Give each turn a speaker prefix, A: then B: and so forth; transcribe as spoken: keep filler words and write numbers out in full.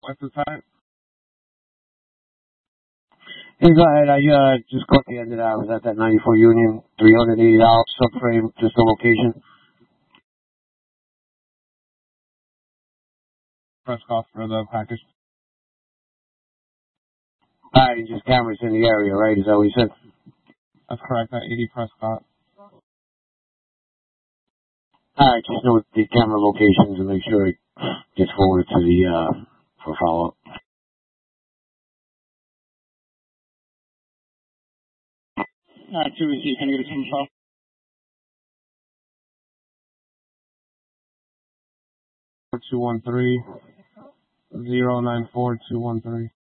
A: What's the time?
B: Hey, go ahead. I uh, just caught the end of that. I was at that ninety-four Union, three hundred eighty dollars subframe, just the location.
A: Press cost for the package.
B: Alright, just cameras in the area, right? Is that what you said?
A: That's correct, at eighty Prescott.
B: Alright, just note the camera locations and make sure it gets forwarded to the, uh, for follow-up.
C: Alright, two receive. Can I get a phone call?
A: two one three, zero nine four two one three.